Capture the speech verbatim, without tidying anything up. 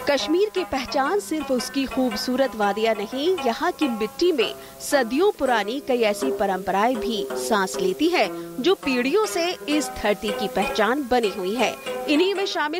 कश्मीर की पहचान सिर्फ उसकी खूबसूरत वादियां नहीं, यहाँ की मिट्टी में सदियों पुरानी कई ऐसी परंपराएं भी सांस लेती है जो पीढ़ियों से इस धरती की पहचान बनी हुई है। इन्हीं में शामिल